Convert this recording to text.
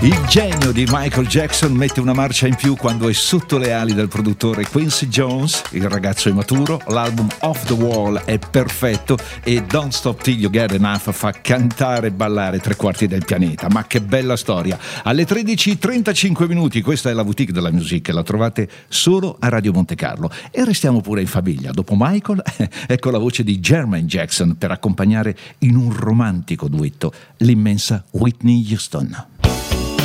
Il genio di Michael Jackson mette una marcia in più quando è sotto le ali del produttore Quincy Jones. Il ragazzo è maturo, l'album Off the Wall è perfetto e Don't Stop Till You Get Enough fa cantare e ballare tre quarti del pianeta. Ma che bella storia! Alle 13:35 questa è la boutique della musica, la trovate solo a Radio Monte Carlo. E restiamo pure in famiglia. Dopo Michael, ecco la voce di Jermaine Jackson per accompagnare in un romantico duetto l'immensa Whitney Houston.